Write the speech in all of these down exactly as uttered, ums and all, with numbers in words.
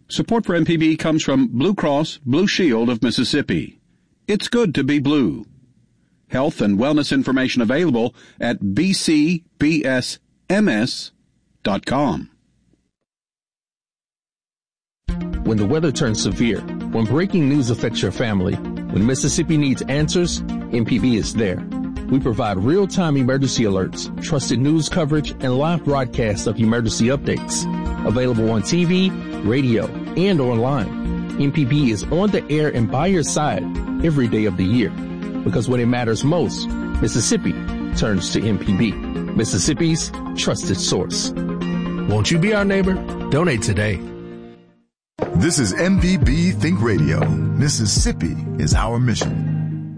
Support for M P B comes from Blue Cross Blue Shield of Mississippi. It's good to be blue. Health and wellness information available at b c b s m s dot com. When the weather turns severe, when breaking news affects your family, when Mississippi needs answers, M P B is there. We provide real-time emergency alerts, trusted news coverage, and live broadcasts of emergency updates. Available on T V, radio, and online. M P B is on the air and by your side every day of the year. Because when it matters most, Mississippi turns to M P B, Mississippi's trusted source. Won't you be our neighbor? Donate today. This is M P B Think Radio. Mississippi is our mission.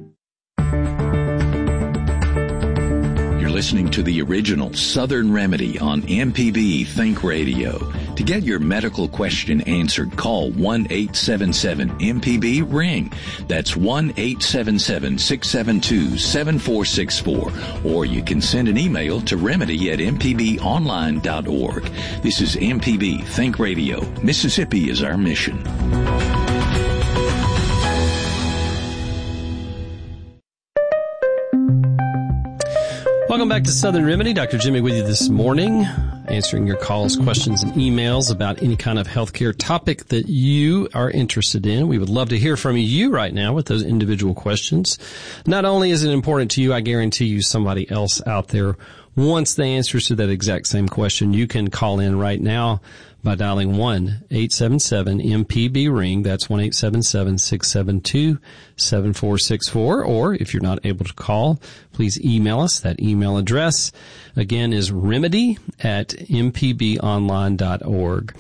You're listening to the original Southern Remedy on M P B Think Radio. To get your medical question answered, call one eight seven seven M P B ring. That's one eight seven seven, six seven two, seven four six four. Or you can send an email to remedy at m p b online dot org. This is M P B Think Radio. Mississippi is our mission. Welcome back to Southern Remedy. Doctor Jimmy with you this morning, answering your calls, questions, and emails about any kind of healthcare topic that you are interested in. We would love to hear from you right now with those individual questions. Not only is it important to you, I guarantee you somebody else out there wants the answers to that exact same question. You can call in right now by dialing one eight seven seven M P B ring. That's one eight seven seven, six seven two, seven four six four. Or if you're not able to call, please email us. That email address, again, is remedy at m p b online dot org.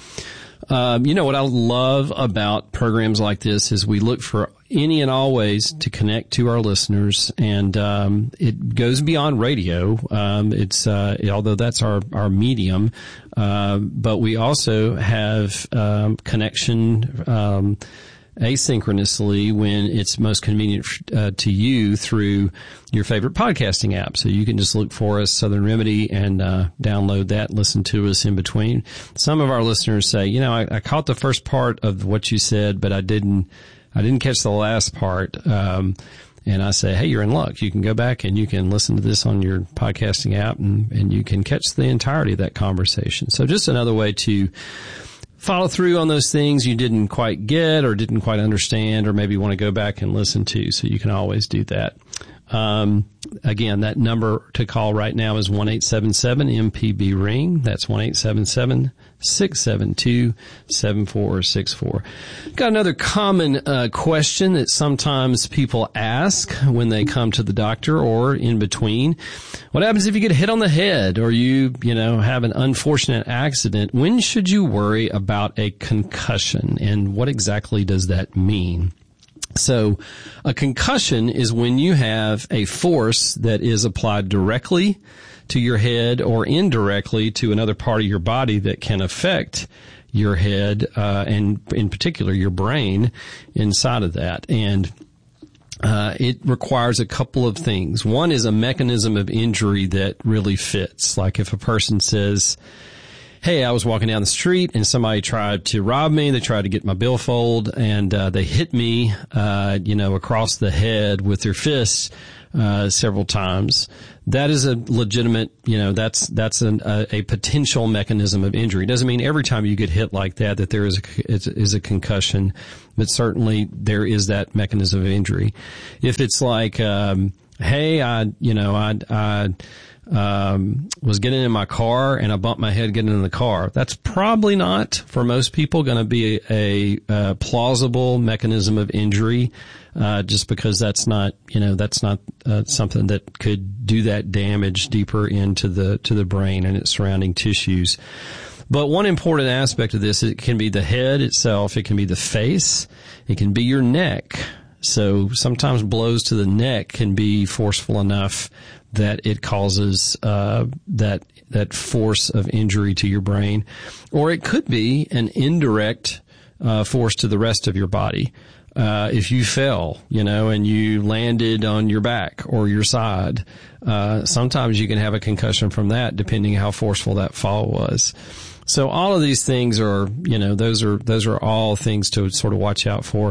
Um, you know, what I love about programs like this is we look for any and all ways to connect to our listeners, and um, it goes beyond radio. Um, it's uh, although that's our our medium, uh, but we also have um, connection um, asynchronously when it's most convenient uh, to you through your favorite podcasting app. So you can just look for us, Southern Remedy, and uh, download that, listen to us in between. Some of our listeners say, you know, I, I caught the first part of what you said, but I didn't, I didn't catch the last part. Um, and I say, hey, you're in luck. You can go back and you can listen to this on your podcasting app, and, and you can catch the entirety of that conversation. So just another way to follow through on those things you didn't quite get or didn't quite understand, or maybe want to go back and listen to. So you can always do that. Um, again, that number to call right now is one eight seven seven M P B ring. That's one eight seven seven, six seven two, seven four six four. Got another common uh, question that sometimes people ask when they come to the doctor or in between. What happens if you get hit on the head or you, you know, have an unfortunate accident? When should you worry about a concussion, and what exactly does that mean? So a concussion is when you have a force that is applied directly to your head or indirectly to another part of your body that can affect your head, uh, and in particular your brain inside of that. And uh, it requires a couple of things. One is a mechanism of injury that really fits. Like if a person says, hey, I was walking down the street and somebody tried to rob me. They tried to get my billfold, and uh, they hit me, uh, you know, across the head with their fists uh, several times. That is a legitimate, you know, that's that's an, a, a potential mechanism of injury. Doesn't mean every time you get hit like that that there is a, is, is a concussion, but certainly there is that mechanism of injury. If it's like, um, hey, I, you know, I, I. Um, was getting in my car and I bumped my head getting in the car. That's probably not, for most people, going to be a, a, a plausible mechanism of injury, uh, just because that's not, you know, that's not uh, something that could do that damage deeper into the to the brain and its surrounding tissues. But one important aspect of this, it can be the head itself, it can be the face, it can be your neck. So sometimes blows to the neck can be forceful enough that it causes uh that that force of injury to your brain. Or it could be an indirect uh force to the rest of your body. Uh if you fell, you know, and you landed on your back or your side, uh sometimes you can have a concussion from that, depending how forceful that fall was. So all of these things are, you know, those are, those are all things to sort of watch out for.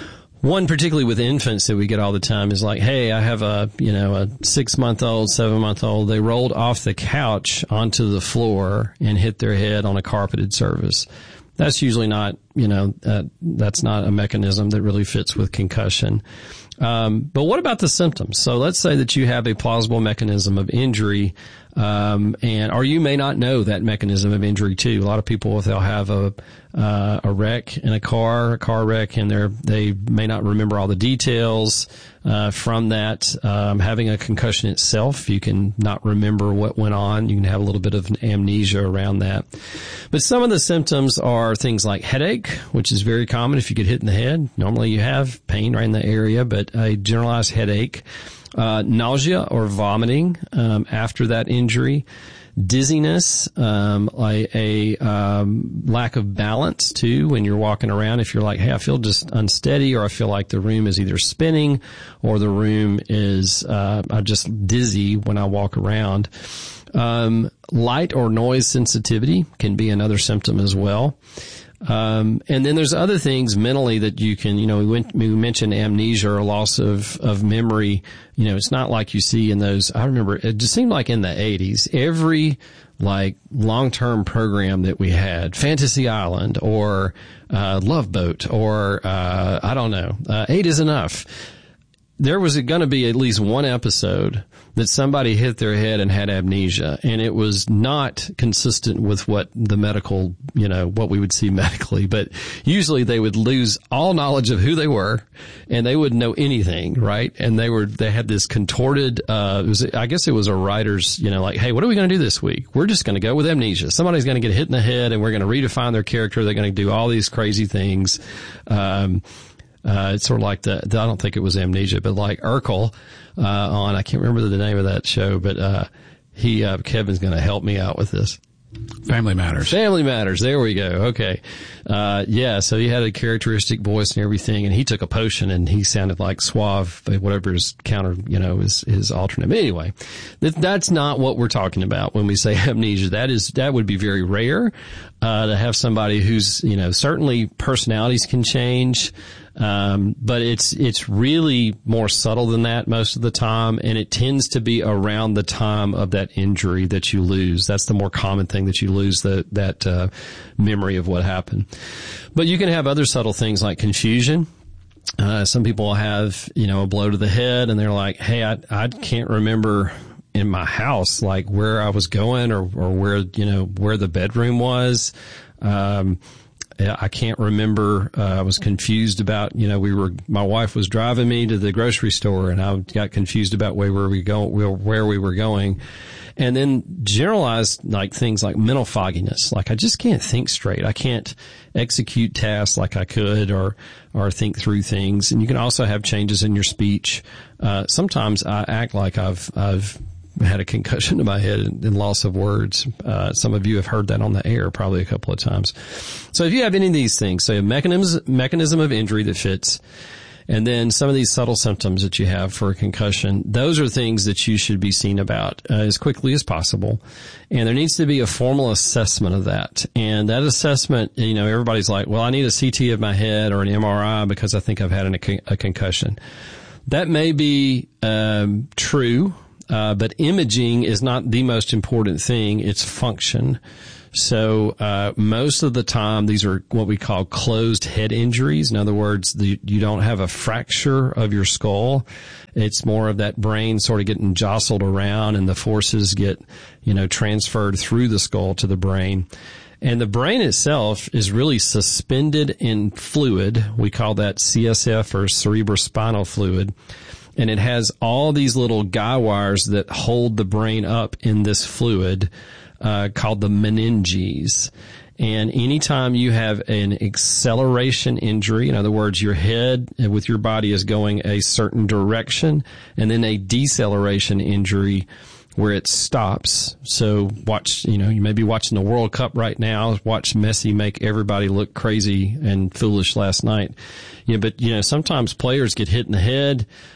One particularly with infants that we get all the time is like, hey, I have a, you know, a six month old, seven month old. They rolled off the couch onto the floor and hit their head on a carpeted surface. That's usually not, you know, uh, that's not a mechanism that really fits with concussion. Um, but what about the symptoms? So let's say that you have a plausible mechanism of injury, um, and, or you may not know that mechanism of injury too. A lot of people, if they'll have a, uh, a wreck in a car, a car wreck, and they're, they may not remember all the details, uh, from that. Um, having a concussion itself, you can not remember what went on. You can have a little bit of amnesia around that. But some of the symptoms are things like headache, which is very common if you get hit in the head. Normally you have pain right in the area, but a generalized headache, uh, nausea or vomiting, um, after that injury, dizziness, um, like a, um, lack of balance too when you're walking around. If you're like, hey, I feel just unsteady, or I feel like the room is either spinning or the room is, uh, I'm just dizzy when I walk around. Um, light or noise sensitivity can be another symptom as well. Um, and then there's other things mentally that you can, you know, we went, we mentioned amnesia or loss of, of memory. You know, it's not like you see in those, I remember it just seemed like in the eighties, every like long-term program that we had, Fantasy Island or, uh, Love Boat or, uh, I don't know, uh, Eight is Enough. There was going to be at least one episode that somebody hit their head and had amnesia, and it was not consistent with what the medical, you know, what we would see medically, but usually they would lose all knowledge of who they were, and they wouldn't know anything, right? And they were, they had this contorted, uh, it was, I guess it was a writer's, you know, like, hey, what are we going to do this week? We're just going to go with amnesia. Somebody's going to get hit in the head, and we're going to redefine their character. They're going to do all these crazy things. Um, Uh, it's sort of like the, the, I don't think it was Amnesia, but like Urkel, uh, on, I can't remember the name of that show, but, uh, he, uh, Kevin's going to help me out with this. Family Matters. Family Matters. There we go. Okay. Uh, yeah. So he had a characteristic voice and everything, and he took a potion and he sounded like Suave, whatever his counter, you know, his, his alternate. But anyway, that, that's not what we're talking about when we say amnesia. That is, that would be very rare, uh, to have somebody who's, you know, certainly personalities can change. Um, but it's, it's really more subtle than that most of the time. And it tends to be around the time of that injury that you lose. That's the more common thing, that you lose the, that, uh, memory of what happened. But you can have other subtle things like confusion. Uh, some people have, you know, a blow to the head and they're like, hey, I, I can't remember in my house, like where I was going or, or where, you know, where the bedroom was. Um, I can't remember. Uh, I was confused about, you know, we were, my wife was driving me to the grocery store and I got confused about where, where we go, where we were going. And then generalized like things like mental fogginess. Like I just can't think straight. I can't execute tasks like I could or, or think through things. And you can also have changes in your speech. Uh, sometimes I act like I've, I've, had a concussion to my head and, and loss of words. Uh, some of you have heard that on the air probably a couple of times. So if you have any of these things, say a mechanism, mechanism of injury that fits, and then some of these subtle symptoms that you have for a concussion, those are things that you should be seen about uh, as quickly as possible. And there needs to be a formal assessment of that. And that assessment, you know, everybody's like, well, I need a C T of my head or an M R I because I think I've had an, a, a concussion. That may be um, true. Uh, but imaging is not the most important thing. It's function. So, uh, most of the time, these are what we call closed head injuries. In other words, the, you don't have a fracture of your skull. It's more of that brain sort of getting jostled around and the forces get, you know, transferred through the skull to the brain. And the brain itself is really suspended in fluid. We call that C S F or cerebrospinal fluid. And it has all these little guy wires that hold the brain up in this fluid, uh, called the meninges. And anytime you have an acceleration injury, in other words, your head with your body is going a certain direction, and then a deceleration injury where it stops. So watch, you know, you may be watching the World Cup right now. Watch Messi make everybody look crazy and foolish last night. Yeah, but, you know, sometimes players get hit in the head.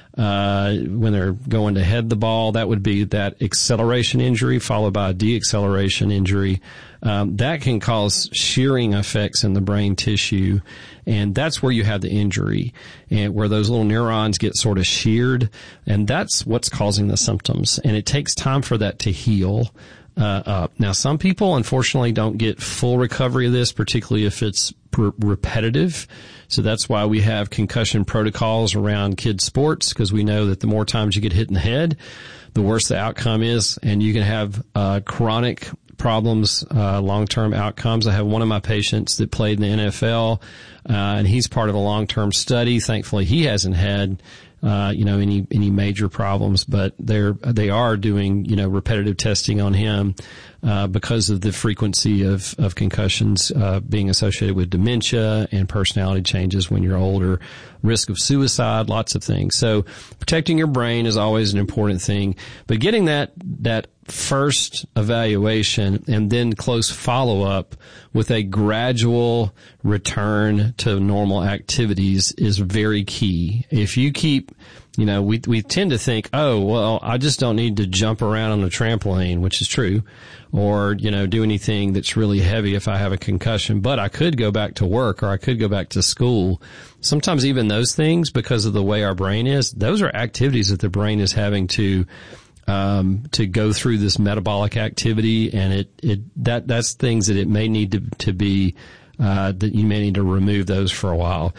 uh, when they're going to head the ball. That would be that acceleration injury followed by a deacceleration injury. Um, that can cause shearing effects in the brain tissue, and that's where you have the injury, and where those little neurons get sort of sheared, and that's what's causing the symptoms. And it takes time for that to heal uh, up. Now, some people, unfortunately, don't get full recovery of this, particularly if it's per- repetitive. So that's why we have concussion protocols around kids' sports, because we know that the more times you get hit in the head, the worse the outcome is, and you can have uh, chronic problems, uh, long-term outcomes. I have one of my patients that played in the N F L, uh, and he's part of a long-term study. Thankfully, he hasn't had, uh, you know, any, any major problems, but they're, they are doing, you know, repetitive testing on him, uh, because of the frequency of, of concussions, uh, being associated with dementia and personality changes when you're older, risk of suicide, lots of things. So protecting your brain is always an important thing, but getting that, that first evaluation and then close follow-up with a gradual return to normal activities is very key. If you keep, you know, we we tend to think, oh, well, I just don't need to jump around on a trampoline, which is true, or, you know, do anything that's really heavy if I have a concussion, but I could go back to work or I could go back to school. Sometimes even those things, because of the way our brain is, those are activities that the brain is having to Um, to go through this metabolic activity, and it, it, that, that's things that it may need to, to be, uh, that you may need to remove those for a while.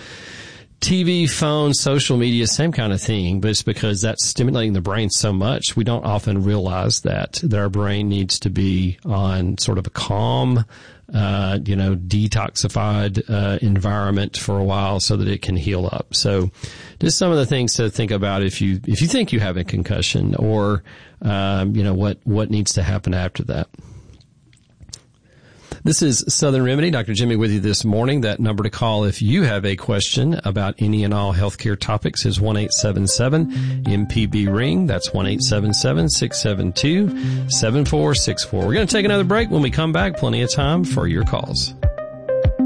T V, phone, social media, same kind of thing, but it's because that's stimulating the brain so much, we don't often realize that, that our brain needs to be on sort of a calm, uh, you know, detoxified, uh, environment for a while so that it can heal up. So just some of the things to think about if you, if you think you have a concussion, or, um, you know, what, what needs to happen after that. This is Southern Remedy. Doctor Jimmy with you this morning. That number to call if you have a question about any and all healthcare topics is one eight seven seven M P B ring. That's one eight seven seven, six seven two, seven four six four. We're going to take another break. When we come back, plenty of time for your calls.